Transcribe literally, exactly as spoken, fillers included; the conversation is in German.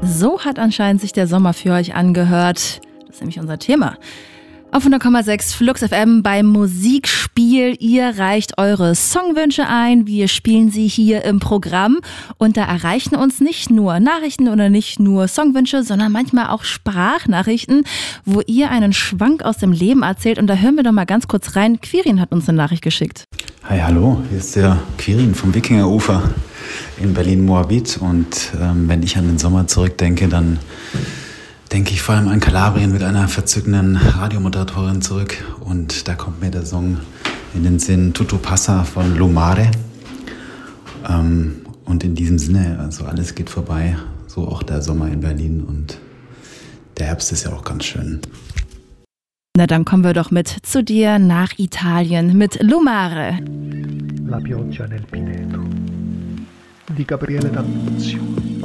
So hat anscheinend sich der Sommer für euch angehört. Das ist nämlich unser Thema. Auf hundert Komma sechs Flux F M beim Musikspiel. Ihr reicht eure Songwünsche ein. Wir spielen sie hier im Programm. Und da erreichen uns nicht nur Nachrichten oder nicht nur Songwünsche, sondern manchmal auch Sprachnachrichten, wo ihr einen Schwank aus dem Leben erzählt. Und da hören wir doch mal ganz kurz rein. Quirin hat uns eine Nachricht geschickt. Hi, hallo. Hier ist der Quirin vom Wikingerufer in Berlin-Moabit. Und ähm, wenn ich an den Sommer zurückdenke, dann denke ich vor allem an Kalabrien mit einer verzückenden Radiomoderatorin zurück. Und da kommt mir der Song in den Sinn Tutto passa von Lumare. Ähm, und in diesem Sinne, also alles geht vorbei, so auch der Sommer in Berlin. Und der Herbst ist ja auch ganz schön. Na, dann kommen wir doch mit zu dir nach Italien mit Lumare. La pioggia nel Pineto di Gabriele D'Annunzio.